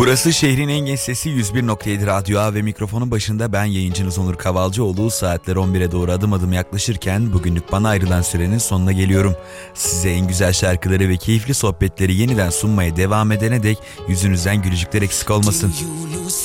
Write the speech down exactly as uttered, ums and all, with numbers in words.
Burası şehrin en genç sesi yüz bir nokta yedi Radyo A ve mikrofonun başında ben yayıncınız Onur Kavalcıoğlu. Saatler on bire doğru adım adım yaklaşırken bugünlük bana ayrılan sürenin sonuna geliyorum. Size en güzel şarkıları ve keyifli sohbetleri yeniden sunmaya devam edene dek yüzünüzden gülücükler eksik olmasın.